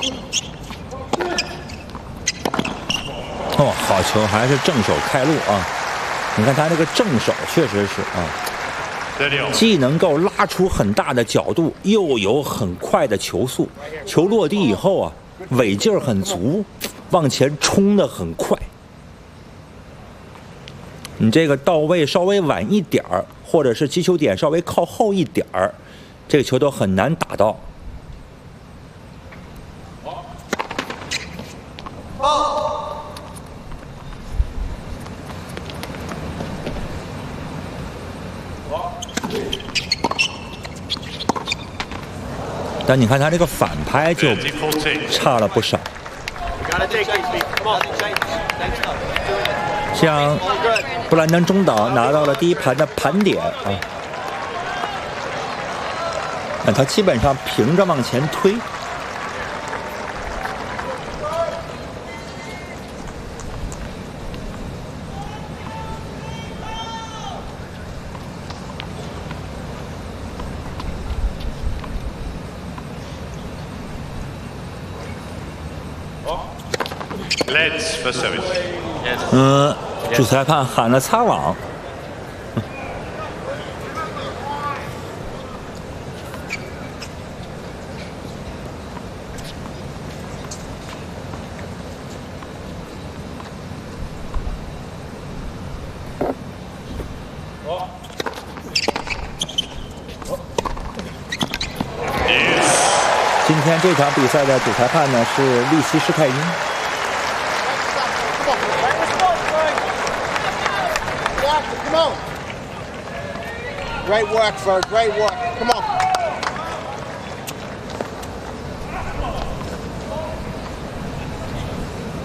哦，好球，还是正手开路啊！你看他这个正手确实是啊，既能够拉出很大的角度，又有很快的球速。球落地以后啊，尾劲儿很足，往前冲得很快。你这个到位稍微晚一点儿，或者是击球点稍微靠后一点儿，这个球都很难打到。但你看他这个反拍就差了不少。像布兰登中岛拿到了第一盘的盘点啊，那他基本上平着往前推。主裁判喊了擦网。今天这场比赛的主裁判呢是利希施泰因。 Great work, Ferg. Great work. Come on.